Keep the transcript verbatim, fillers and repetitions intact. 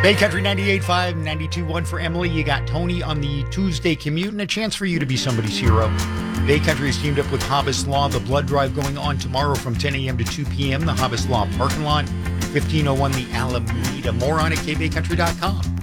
Bay Country ninety-eight point five, ninety-two point one for Emily. You got Tony on the Tuesday commute and a chance for you to be somebody's hero. Bay Country is teamed up with Hobbs Law. The blood drive going on tomorrow from ten a.m. to two p.m. The Hobbs Law parking lot, fifteen oh one the Alameda. More on at k bay country dot com.